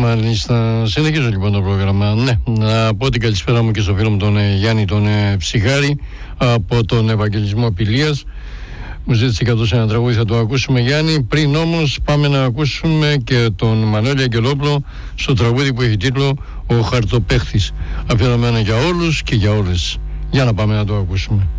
Μάλιστα. Συνεχίζω λοιπόν το πρόγραμμα. Ναι, να πω την καλησπέρα μου και στο φίλο μου τον Γιάννη τον Ψυχάρη από τον Ευαγγελισμό Απειλίας. Μου ζήτησε κατώς ένα τραγούδι, θα το ακούσουμε Γιάννη. Πριν όμως πάμε να ακούσουμε και τον Μανώλη Αγγελόπουλο στο τραγούδι που έχει τίτλο «Ο Χαρτοπαίχτης». Αφιερωμένο για όλους και για όλες. Για να πάμε να το ακούσουμε.